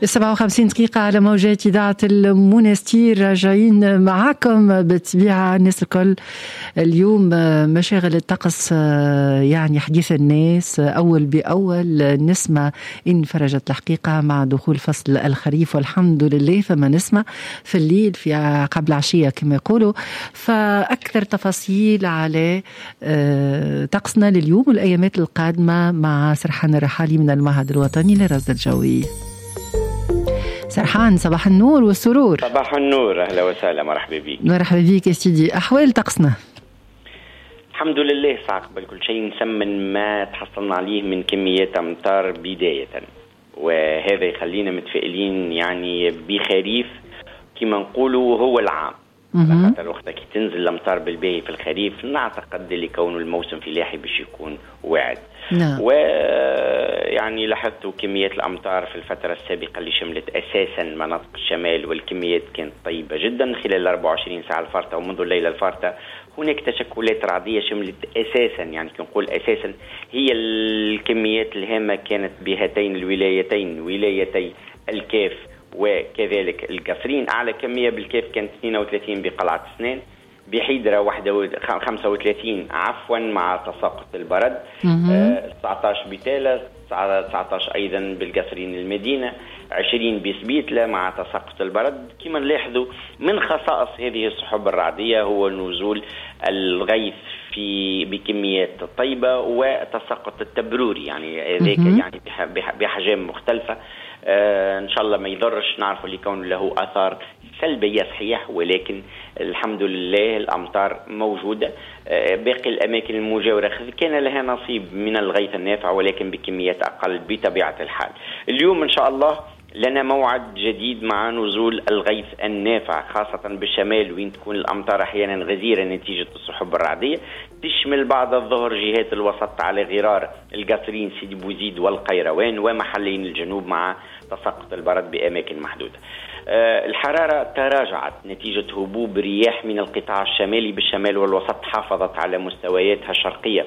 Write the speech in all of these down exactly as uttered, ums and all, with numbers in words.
سبعة وخمسين دقيقة على موجات إذاعة المنستير، راجعين معاكم بالطبيعة الناس الكل. اليوم مشاغل الطقس يعني حديث الناس أول بأول. نسمة إن فرجت الحقيقة مع دخول فصل الخريف والحمد لله، فما نسمة في الليل في قبل عشية كما يقولوا. فأكثر تفاصيل على طقسنا لليوم والأيامات القادمة مع سرحان الرحالي من المعهد الوطني للرصد الجوي. سرحان، صباح النور والسرور. صباح النور، أهلا وسهلا، مرحبا بك. مرحبا بك يا سيدي. أحوال طقسنا؟ الحمد لله ساق قبل كل شيء نسمن ما تحصلنا عليه من كميات أمطار بداية، وهذا يخلينا متفائلين يعني بخريف كما نقولوا هو العام. خاطر وقت كي تنزل الأمطار بالباهي في الخريف نعتقد اللي كونه الموسم فلاحي باش يكون واعد. نعم. ويعني لاحظتوا كميات الأمطار في الفترة السابقة اللي شملت أساسا مناطق الشمال، والكميات كانت طيبة جدا خلال الأربع وعشرين ساعة الفارطة ومنذ الليلة الفارطة. هناك تشكلات رعدية شملت أساسا، يعني كنقول أساسا هي الكميات الهامة كانت بهاتين الولايتين، ولايتي الكاف وكذلك القصرين. أعلى كمية بالكاف كانت اثنين وثلاثين بقلعة سنان، بحيدرة خمسة وثلاثين عفوا مع تساقط البرد، آه تسعة عشر بتالة، تسعة عشر أيضا بالقصرين المدينة، عشرين بسبيتلة مع تساقط البرد. كما نلاحظوا من خصائص هذه السحب الرعدية هو نزول الغيث في بكميات طيبة وتساقط التبروري، يعني ذلك يعني بحجم مختلفة. آه إن شاء الله ما يضرش، نعرف اللي كون له أثار سلبية صحيح، ولكن الحمد لله الأمطار موجودة. آه باقي الأماكن المجاورة كان لها نصيب من الغيث النافع ولكن بكميات أقل بطبيعة الحال. اليوم إن شاء الله لنا موعد جديد مع نزول الغيث النافع، خاصة بالشمال وين تكون الأمطار أحيانا غزيرة نتيجة السحب الرعدية، تشمل بعد الظهر جهات الوسط على غرار القصرين سيدي بوزيد والقيروان ومحلين الجنوب مع تساقط البرد بأماكن محدودة. أه الحرارة تراجعت نتيجة هبوب رياح من القطاع الشمالي بالشمال والوسط، حافظت على مستوياتها الشرقية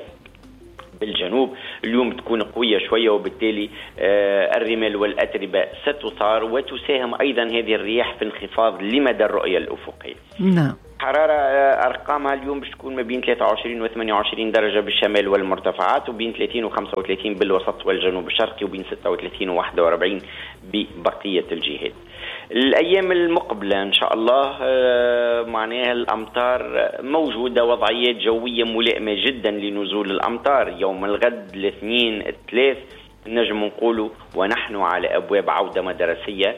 بالجنوب. اليوم تكون قوية شوية، وبالتالي آه الرمال والأتربة ستثار، وتساهم أيضا هذه الرياح في انخفاض لمدى الرؤية الأفقية. نعم. حرارة آه أرقامها اليوم باش تكون ما بين ثلاثة وعشرين و ثمانية وعشرين درجة بالشمال والمرتفعات، وبين ثلاثين و خمسة وثلاثين بالوسط والجنوب الشرقي، وبين ستة وثلاثين و واحد وأربعين ببقية الجهات. الأيام المقبلة إن شاء الله آه معناها الأمطار موجودة، وضعيات جوية ملائمة جدا لنزول الأمطار. يوم الغد الاثنين الثلاث نجم نقولوا ونحن على أبواب عودة مدرسية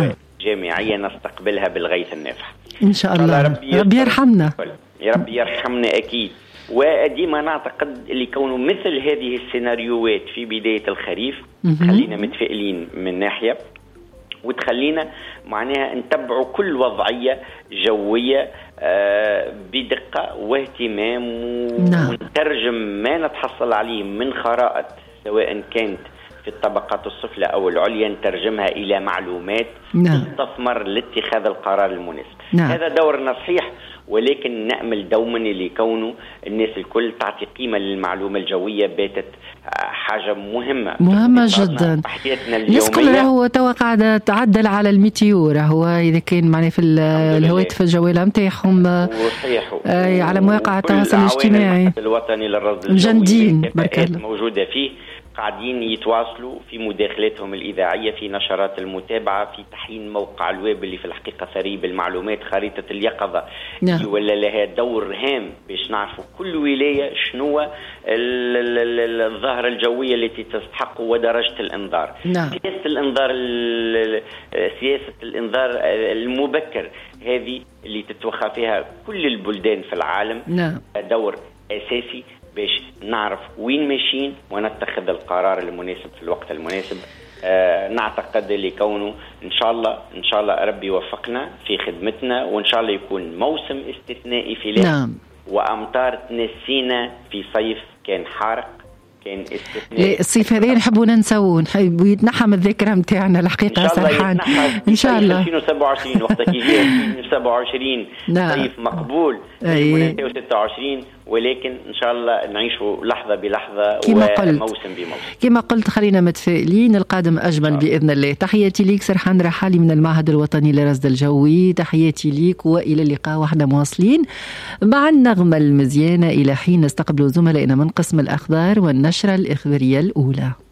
وجامعية نستقبلها بالغيث النافع إن شاء الله. ربي, ربي يرحمنا، يا رب يرحمنا أكيد. وديما نعتقد اللي كونه مثل هذه السيناريوهات في بداية الخريف خلينا متفائلين من ناحية، وتخلينا معناها نتبعوا كل وضعية جوية آه بدقة واهتمام، ونترجم ما نتحصل عليه من خرائط سواء كانت في الطبقات السفلى أو العليا، نترجمها إلى معلومات تستثمر لاتخاذ القرار المناسب. نعم. هذا دورنا صحيح، ولكن نأمل دوما لكونه الناس الكل تعطي قيمة للمعلومة الجوية، باتت حاجة مهمة مهمة جدا. الناس كلها هو توا قاعدة تعدل على الميتيور، هو إذا كان معناه في الهواتف الجوالة متاعهم آه على مواقع التواصل الاجتماعي الوطني للرصد الجندين موجودة فيه، قاعدين يتواصلوا في مداخلاتهم الإذاعية، في نشرات المتابعة، في تحيين موقع الويب اللي في الحقيقة ثري بالمعلومات، خريطة اليقظة اللي ولا لها دور هام باش نعرفوا كل ولاية شنو الظاهرة الجوية التي تستحق ودرجة الإنذار. نعم. سياسة الإنذار سياسة الإنذار المبكر هذه اللي تتوخى فيها كل البلدان في العالم. نعم. دور أساسي باش نعرف وين ماشيين ونتخذ القرار المناسب في الوقت المناسب. آه نعتقد اللي كونه إن شاء الله إن شاء الله ربي يوفقنا في خدمتنا، وإن شاء الله يكون موسم استثنائي في ليل. نعم. وأمطار تنسينا في صيف كان حارق، كان استثنائي. الصيف هذا نحبوا ننسوه، نحب يتنحم الذاكرة متاعنا الحقيقة سرحان إن شاء الله. ألفين وسبعة وعشرين وقتها كي ألفين وسبعة وعشرين صيف مقبول، أي. ستة وعشرين ولكن إن شاء الله نعيشوا لحظة بلحظة وموسم بموسم. كما قلت خلينا متفائلين، القادم أجمل بإذن الله. تحياتي ليك سرحان رحالي من المعهد الوطني للرصد الجوي، تحياتي ليك وإلى اللقاء وإحنا مواصلين مع النغمة المزيانة إلى حين نستقبل زملائنا من قسم الأخبار والنشرة الإخبارية الأولى.